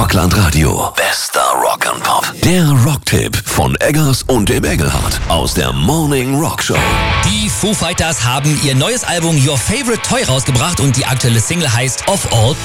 Rockland Radio. Bester Rock and Pop. Der Rocktipp von Eggers und dem Engelhardt aus der Morning Rock Show. Die Foo Fighters haben ihr neues Album Your Favorite Toy rausgebracht und die aktuelle Single heißt Of All